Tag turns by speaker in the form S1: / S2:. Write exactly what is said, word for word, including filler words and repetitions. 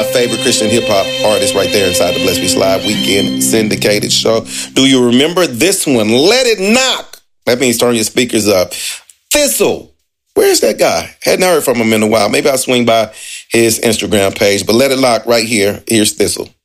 S1: my favorite Christian hip-hop artists right there inside the Blessed Beats Live Weekend syndicated show. Do you remember this one? Let It Knock. That means turn your speakers up. Thistle. Where's that guy? Hadn't heard from him in a while. Maybe I'll swing by his Instagram page. But Let It Lock right here. Here's Thistle.